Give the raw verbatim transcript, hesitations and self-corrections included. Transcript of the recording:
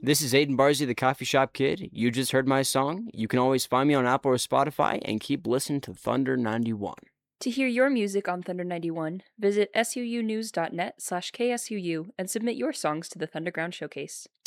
This is Aiden Barzy, the Coffee Shop Kid. You just heard my song. You can always find me on Apple or Spotify and keep listening to Thunder ninety-one. To hear your music on Thunder ninety-one, visit suunews.net slash KSUU and submit your songs to the Thunderground Showcase.